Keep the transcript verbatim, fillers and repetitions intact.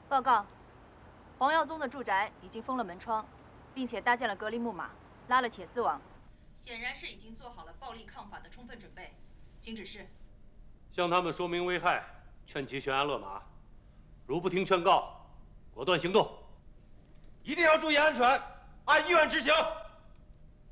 报告，黄耀宗的住宅已经封了门窗，并且搭建了隔离木马，拉了铁丝网，显然是已经做好了暴力抗法的充分准备。请指示。 向他们说明危害，劝其悬崖勒马。如不听劝告，果断行动。 一定要注意安全，按意愿执行。